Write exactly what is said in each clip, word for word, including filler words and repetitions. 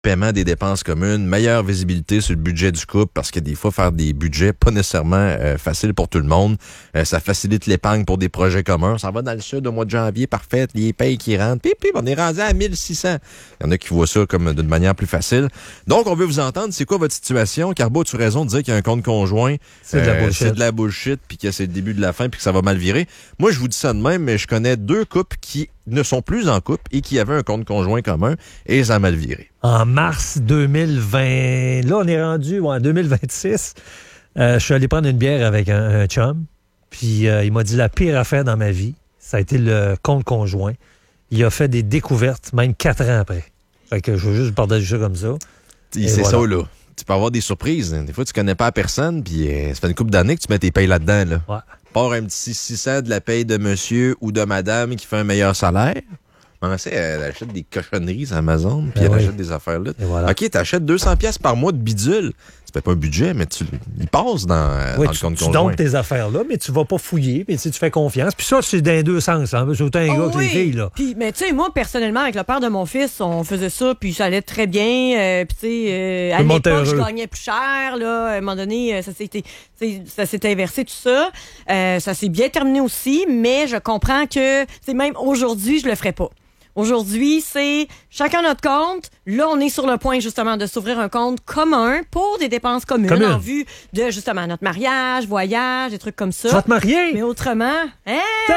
paiement des dépenses communes, meilleure visibilité sur le budget du couple, parce que des fois, faire des budgets, pas nécessairement euh, facile pour tout le monde. Euh, ça facilite l'épargne pour des projets communs. Ça va dans le sud au mois de janvier, parfait, les payes qui rentrent, puis, puis on est rendu à mille six cents. Il y en a qui voient ça comme d'une manière plus facile. Donc, on veut vous entendre. C'est quoi votre situation? Carbo, as-tu raison de dire qu'il y a un compte conjoint? C'est de la bullshit. C'est de la bullshit, puis que c'est le début de la fin, puis que ça va mal virer. Moi, je vous dis ça de même, mais je connais deux couples qui ne sont plus en couple et qui avaient un compte conjoint commun et ça a mal viré. En mars deux mille vingt, là, on est rendu ouais, en deux mille vingt-six. Euh, je suis allé prendre une bière avec un, un chum, puis euh, il m'a dit la pire affaire dans ma vie, ça a été le compte conjoint. Il a fait des découvertes, même quatre ans après. Fait que je veux juste partager ça comme ça. Et c'est voilà. Ça, là. Tu peux avoir des surprises. Des fois, tu connais pas la personne, puis euh, ça fait une couple d'années que tu mets tes payes là-dedans. Là. Ouais. Part un petit six cents de la paye de monsieur ou de madame qui fait un meilleur salaire. On sait, elle achète des cochonneries sur Amazon, puis ben elle oui. achète des affaires là. Voilà. OK, tu achètes deux cents dollars par mois de bidule. Tu fais pas un budget, mais tu il passe dans, oui, dans tu, le compte tu conjoint. Tu donnes tes affaires là, mais tu vas pas fouiller, puis tu fais confiance. Puis ça, c'est dans les deux sens. Hein? C'est autant un oh gars oui. que les filles. Là. Puis, mais tu sais, moi, personnellement, avec le père de mon fils, on faisait ça, puis ça allait très bien. Euh, puis tu sais, euh, à l'époque, je gagnais plus cher. Là, à un moment donné, ça s'était, ça s'était inversé, tout ça. Euh, ça s'est bien terminé aussi, mais je comprends que c'est même aujourd'hui, je le ferais pas. Aujourd'hui, c'est chacun notre compte. Là, on est sur le point, justement, de s'ouvrir un compte commun pour des dépenses communes Commune. en vue de, justement, notre mariage, voyage, des trucs comme ça. Tu vas te marier? Mais autrement, hein?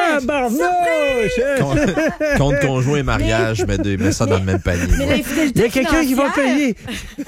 Tabarnouche! Compte, compte conjoint et mariage, mais, de, mais ça mais, dans le même panier. Mais ouais. Il y a quelqu'un qui va payer.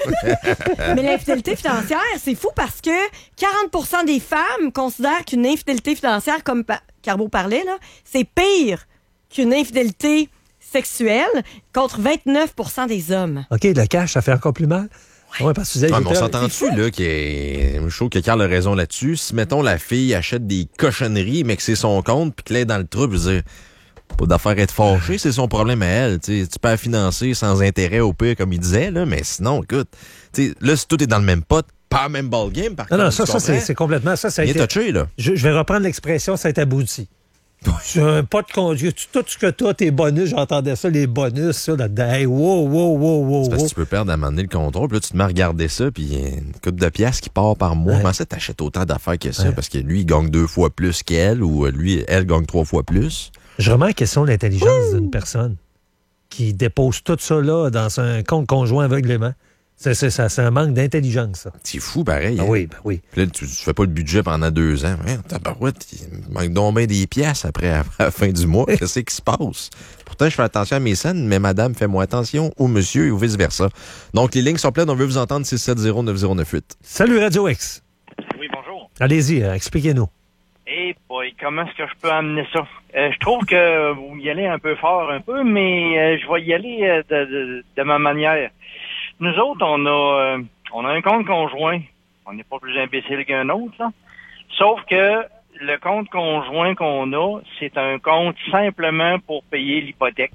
Mais l'infidélité financière, c'est fou parce que quarante pour cent des femmes considèrent qu'une infidélité financière, comme Carbo parlait, là, c'est pire qu'une infidélité sexuelle contre vingt-neuf pour cent des hommes. OK, le cash, ça fait encore plus mal. Ouais. Ouais, parce que ah, mais on s'entend-tu, là, qu'il est... je trouve que Carl a raison là-dessus. Si, mettons, la fille achète des cochonneries, mais que c'est son compte, puis qu'elle est dans le trou, je veux dire, pas d'affaire être fâchée, c'est son problème à elle. T'sais, tu peux la financer sans intérêt au pire, comme il disait, là, mais sinon, écoute, là, si tout est dans le même pot, pas le même ballgame, par non, contre. Non, ça, ça c'est, c'est complètement ça. ça a il été... est touché, là. Je, je vais reprendre l'expression, ça a été abouti. C'est un pas de conduite. Tout ce que tu as, tes bonus, j'entendais ça, les bonus, ça, là-dedans. Hey, wow, wow, wow, wow. C'est parce que tu peux perdre à un moment donné le contrôle, puis là, tu te mets à regarder ça, puis il y a une couple de piastres qui part par mois. Ouais. Comment ça, t'achètes autant d'affaires que ça? Ouais. Parce que lui, il gagne deux fois plus qu'elle, ou lui, elle gagne trois fois plus. Je remets en question l'intelligence Ouh! d'une personne qui dépose tout ça là dans un compte conjoint aveuglément. C'est, c'est, ça, c'est un manque d'intelligence, ça. C'est fou, pareil. Ah hein? oui, ben oui. Puis là, tu, tu fais pas le budget pendant deux ans. Ouais, tabarouette, il manque donc bien des pièces après, après la fin du mois. Qu'est-ce qui se passe? Pourtant, je fais attention à mes scènes, mais madame, fais-moi attention, ou monsieur, et ou vice-versa. Donc, les lignes sont pleines. On veut vous entendre six sept zéro neuf zéro neuf huit. Salut, Radio X. Oui, bonjour. Allez-y, euh, expliquez-nous. Eh hey boy, comment est-ce que je peux amener ça? Euh, je trouve que vous y allez un peu fort, un peu, mais euh, je vais y aller euh, de, de, de ma manière. Nous autres, on a euh, on a un compte conjoint. On n'est pas plus imbécile qu'un autre, là. Sauf que le compte conjoint qu'on a, c'est un compte simplement pour payer l'hypothèque.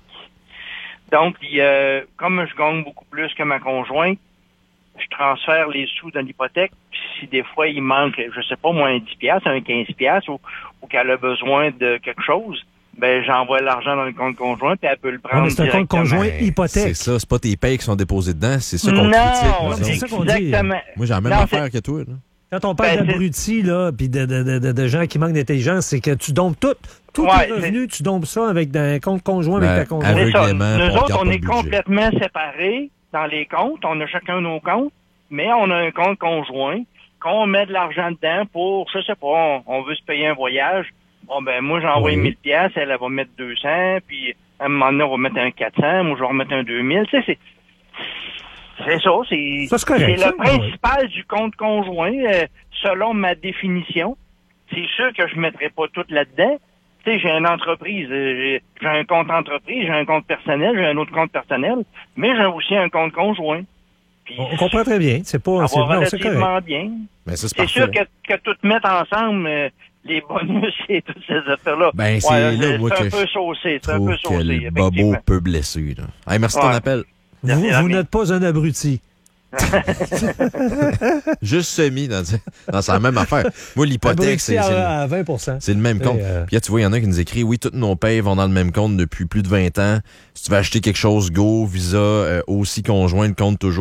Donc, euh, comme je gagne beaucoup plus que ma conjointe, je transfère les sous dans l'hypothèque. Puis si des fois, il manque, je sais pas, moi, un dix piastres, un quinze piastres, ou, ou qu'elle a besoin de quelque chose, ben j'envoie l'argent dans le compte conjoint, puis elle peut le prendre. Ah, c'est un compte conjoint hypothèque. C'est ça, c'est pas tes payes qui sont déposées dedans, c'est ça qu'on non, critique. Non, c'est ça qu'on dit. Exactement. Moi, j'ai la même non, affaire c'est... que toi, là. Quand on parle ben, d'abrutis, là, puis de, de, de, de gens qui manquent d'intelligence, c'est que tu dompes tout. Tous ouais, tes revenus, tu dompes ça avec un compte conjoint ben, avec ta conjointe. C'est ça. Nous on autres, on est complètement séparés dans les comptes. On a chacun nos comptes, mais on a un compte conjoint qu'on met de l'argent dedans pour, je sais pas, on, on veut se payer un voyage. Bon, ben, moi, j'envoie oui. mille piastres, elle, elle va mettre deux cents, puis à un moment donné, on va mettre un quatre cents, moi, je vais remettre un deux mille. Tu sais, c'est, c'est ça, c'est, ça, c'est, correct, c'est ça, le principal oui. du compte conjoint, euh, selon ma définition. C'est sûr que je mettrai pas tout là-dedans. Tu sais, j'ai une entreprise, j'ai, j'ai un compte entreprise, j'ai un compte personnel, j'ai un autre compte personnel, mais j'ai aussi un compte conjoint. Puis, on comprend très bien. C'est pas, c'est, non, relativement c'est correct. bien. Mais ça, c'est c'est sûr que, que tout mettre ensemble, euh, les bonus et toutes ces affaires-là. Ben, c'est ouais, là, c'est, moi, c'est que un peu saucé. C'est un peu saucé. Le bobo peut blesser, là. Hey, merci de ouais. ton appel. Vous, vous n'êtes pas un abruti. Juste semi, dans, dans c'est la même affaire. Moi, l'hypothèque, c'est, c'est, à vingt pour cent. C'est le même compte. Euh... Puis là, tu vois, il y en a qui nous écrivent, oui, toutes nos payes vont dans le même compte depuis plus de vingt ans. Si tu veux acheter quelque chose, go, Visa, euh, aussi conjoint, le compte toujours.